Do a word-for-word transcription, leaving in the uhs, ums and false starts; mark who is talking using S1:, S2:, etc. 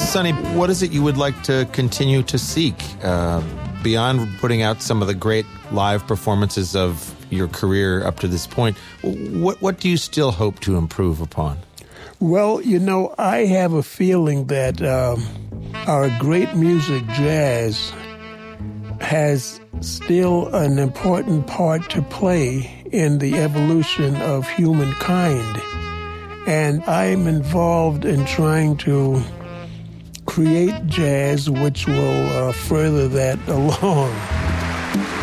S1: Sonny, what is it you would like to continue to seek uh, beyond putting out some of the great live performances of your career up to this point? What what do you still hope to improve upon?
S2: Well, you know, I have a feeling that um, our great music, jazz, has still an important part to play in the evolution of humankind. And I'm involved in trying to create jazz which will uh, further that along.